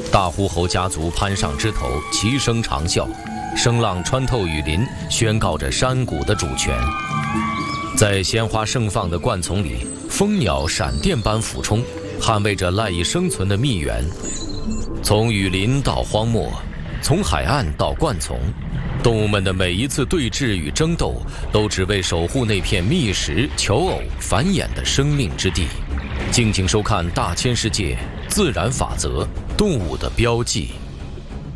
大呼猴家族攀上枝头，齐声长啸，声浪穿透雨林，宣告着山谷的主权。在鲜花盛放的灌丛里，蜂鸟闪电般俯冲，捍卫着赖以生存的蜜源。从雨林到荒漠，从海岸到灌丛，动物们的每一次对峙与争斗，都只为守护那片觅食、求偶、繁衍的生命之地。敬请收看《大千世界：自然法则：动物的标记》。